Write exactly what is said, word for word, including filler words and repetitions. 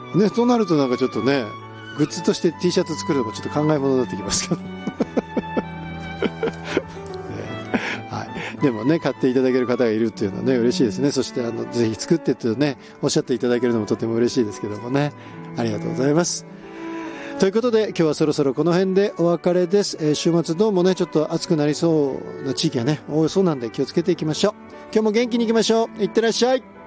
ね、となるとなんかちょっとね、グッズとして T シャツ作るのもちょっと考え物になってきますけど、ね、はい、でもね、買っていただける方がいるっていうのはね、嬉しいですね。そしてあのぜひ作ってってね、おっしゃっていただけるのもとても嬉しいですけどもね、ありがとうございます。ということで今日はそろそろこの辺でお別れです。えー、週末どうもね、ちょっと暑くなりそうな地域がね多そうなんで気をつけていきましょう。今日も元気にいきましょう。いってらっしゃい。